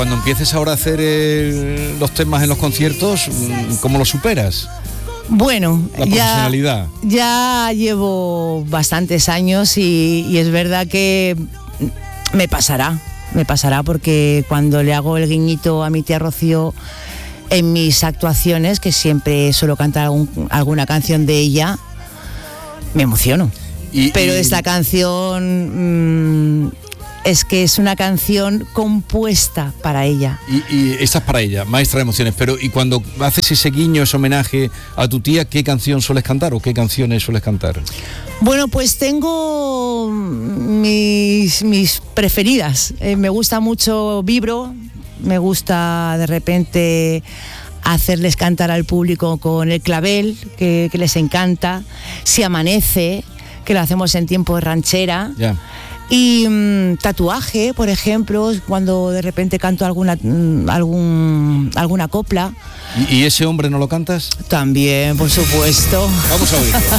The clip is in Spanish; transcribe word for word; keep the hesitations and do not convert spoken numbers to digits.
Cuando empieces ahora a hacer eh, los temas en los conciertos, ¿cómo lo superas? Bueno, La profesionalidad. Ya, ya llevo bastantes años y, y es verdad que me pasará, me pasará porque cuando le hago el guiñito a mi tía Rocío en mis actuaciones, que siempre suelo cantar algún, alguna canción de ella, me emociono. Y, Pero y... esta canción mmm, es que es una canción compuesta para ella. Y, y esta es para ella, maestra de emociones. Pero y cuando haces ese guiño, ese homenaje a tu tía, ¿qué canción sueles cantar o qué canciones sueles cantar? Bueno, pues tengo mis, mis preferidas. Eh, me gusta mucho Vibro, me gusta de repente hacerles cantar al público con el clavel, que, que les encanta. Si amanece, que lo hacemos en tiempo de ranchera. Ya. Y mmm, tatuaje, por ejemplo, cuando de repente canto alguna mmm, algún, alguna copla. ¿Y, ¿Y ese hombre no lo cantas? También, por supuesto. Vamos a oírlo.